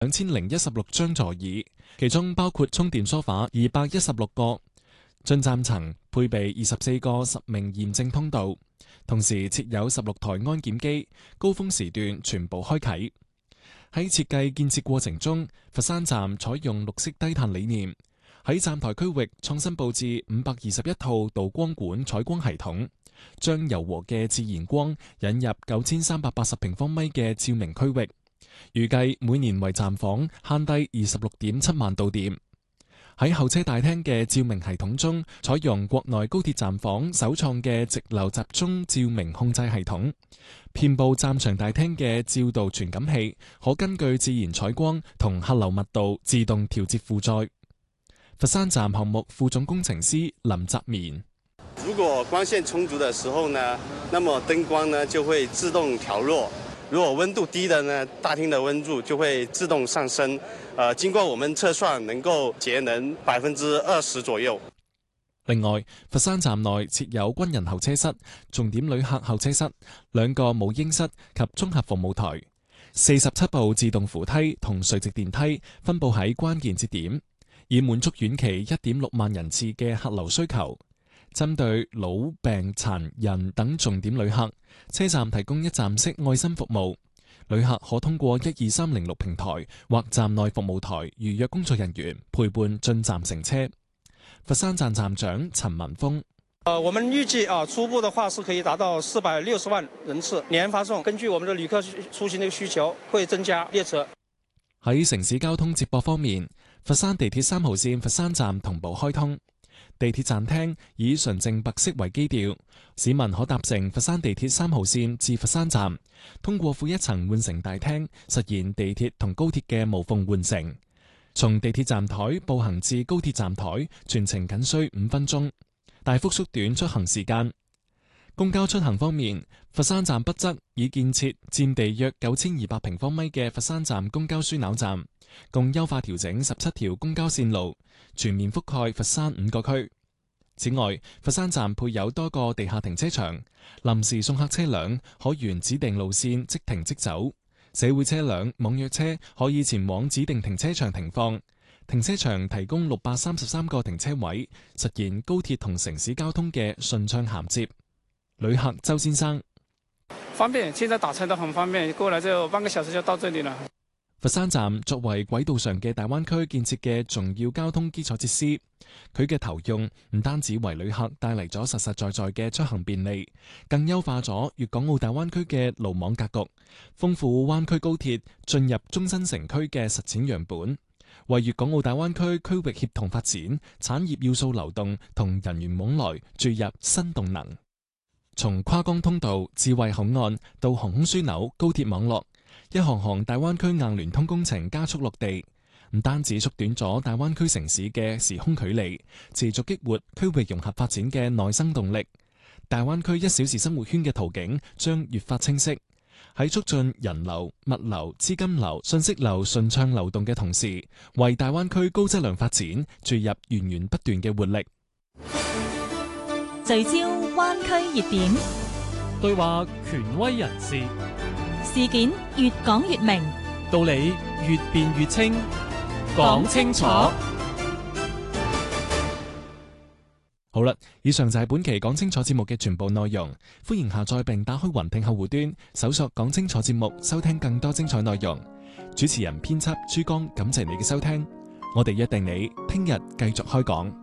2016張座椅，其中包括充電梳化216個。進站層配備24個實名驗證通道，同時設有16台安檢機，高峰時段全部開啟。喺設計建設過程中，佛山站採用綠色低碳理念，喺站台區域創新佈置521套導光管採光系統，將柔和嘅自然光引入9380平方米嘅照明區域，預計每年為站房慳低26.7萬度電。喺候車大廳嘅照明系統中，採用國內高鐵站房首創嘅直流集中照明控制系統，遍佈站場大廳嘅照度傳感器可根據自然採光同客流密度自動調節負載。佛山站項目副總工程師林澤綿： 如果光線充足的時候呢，那麼燈光呢就會自動調弱。如果溫度低的呢，大廳的溫度就會自動上升。經過我們測算，能夠節能20%左右。 另外，佛山站內設有軍人候車室、重點旅客候車室、2個母嬰室及綜合服務台，47部自動扶梯同垂直電梯分佈喺關鍵節點，以滿足遠期1.6萬人次嘅客流需求。針對老病殘人等重點旅客，車站提供一站式愛心服務，旅客可通過12306平台或站內服務台預約工作人員陪伴進站乘車。佛山站站長陳文峰： 我們預計初步的話是可以達到460萬人次年發送，根據我們的旅客出行的需求，會增加列車。 喺城市交通接駁方面，佛山地鐵3號線佛山站同步開通。地鐵站廳以純正白色為基調，市民可搭乘佛山地鐵3號線至佛山站，通過負一層換乘大廳，實現地鐵同高鐵嘅無縫換乘。從地鐵站台步行至高鐵站台，全程僅需5分鐘，大幅縮短出行時間。公交出行方面，佛山站北側已建設佔地約9200平方米嘅佛山站公交樞紐站，共優化調整17條公交線路，全面覆蓋佛山5個區。此外，佛山站配有多個地下停車場，臨時送客車輛可沿指定路線即停即走，社會車輛、網約車可以前往指定停車場停放。停車場提供633個停車位，實現高鐵同城市交通嘅順暢銜接。旅客周先生： 方便，現在打車都很方便，過來就半個小時就到這裡了。 佛山站作為軌道上嘅大灣區建設嘅重要交通基礎設施，佢嘅投用唔單止為旅客帶嚟咗實實在在嘅出行便利，更優化咗粵港澳大灣區嘅路網格局，豐富灣區高鐵進入中新城區嘅實踐樣本，為粵港澳大灣區區域協同發展、產業要素流動同人員往來注入新動能。從跨江通道、智慧口岸到航空樞紐、高鐵網絡，一項項大灣區硬聯通工程加速落地，唔單止縮短咗大灣區城市嘅時空距離，持續激活區域融合發展嘅內生動力。大灣區1小時生活圈嘅圖景將越發清晰，喺促進人流、物流、資金流、信息流順暢流動嘅同時，為大灣區高質量發展注入源源不斷嘅活力。 聚焦灣區熱點， 對話權威人士， 事件越講越明， 道理越辯越清，講清楚。 好啦，以上就係本期講清楚節目嘅全部內容。歡迎下載並打開雲聽客戶端，搜索講清楚節目，收聽更多精彩內容。主持人編輯朱剛，感謝你嘅收聽。我哋約定你聽日繼續開講。